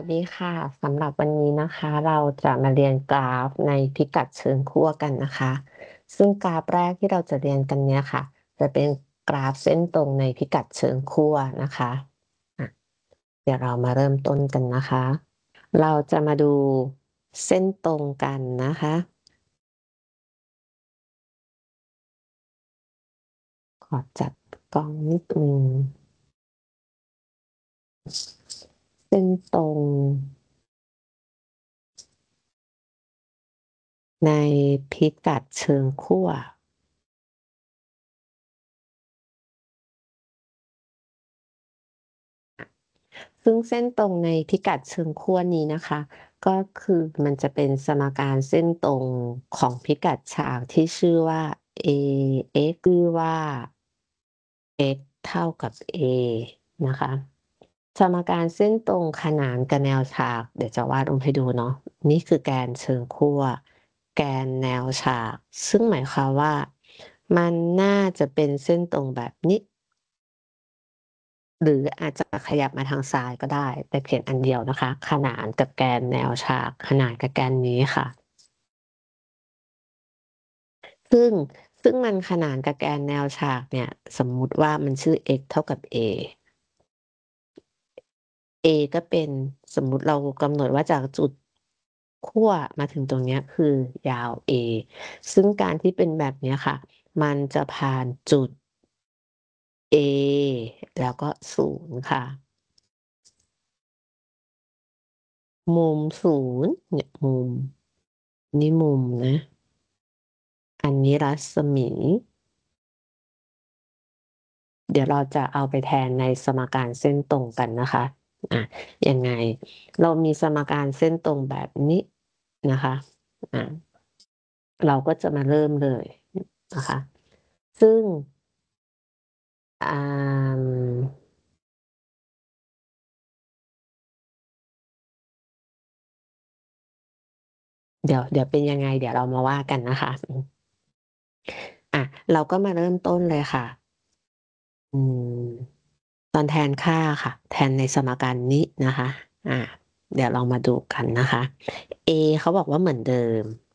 ดีค่ะสำหรับวันนี้นะคะเราจะมาเรียนกราฟในพิกัดเชิงขั้วกันนะคะซึ่งกราฟแรกที่เราจะเรียนกันเนี่ยค่ะจะเป็นกราฟเส้นตรงในพิกัดเชิงขั้วนะคะอ่ะเดี๋ยวเรามาเริ่มต้นกันนะคะเราจะมาดูเส้นตรงกันนะคะขอจัดกล้องนิดนึงเส้นตรงในพิกัดเชิงขั้ว ซึ่งเส้นตรงในพิกัดเชิงขั้วนี้นะคะก็คือมันจะเป็นสมการเส้นตรงของพิกัดฉากที่ชื่อว่า ax ชื่อว่า x เท่ากับ a นะคะสมการเส้นตรงขนานกับแนวฉากเดี๋ยวจะวาดรูปให้ดูเนาะนี่คือแกนเชิงขั้วแกนแนวฉากซึ่งหมายความว่ามันน่าจะเป็นเส้นตรงแบบนี้ หรืออาจจะขยับมาทางซ้ายก็ได้แต่เพียงอันเดียวนะคะขนานกับแกนแนวฉากขนานกับแกนนี้ค่ะซึ่งมันขนานกับแกนแนวฉากเนี่ยสมมุติว่ามันชื่อ x เท่ากับ a a ก็เป็นสมมุติเรากำหนดว่าจากจุดขั้วมาถึงตรงเนี้ยคือยาว a ซึ่งการที่เป็นแบบเนี้ยค่ะมันจะผ่านจุด a แล้วก็0ค่ะมุม0เนี่ยมุมนี่มุมนะ อันนี้รัศมีเดี๋ยวเราจะเอาไปแทนในสมการเส้นตรงกันนะคะอ่ะยังไงเรามีสมการเส้นตรงแบบนี้นะคะอ่ะเราก็จะมาเริ่มเลยนะคะซึ่งอ่าเดี๋ยวเป็นยังไงเดี๋ยวเรามาว่ากันนะคะอ่ะเราก็มาเริ่มต้นเลยค่ะอืมตอนแทนค่าค่ะแทนในสมการนี้นะคะอ่ะเดี๋ยวเรามาดูกันนะคะ a เขาบอกว่าเหมือนเดิม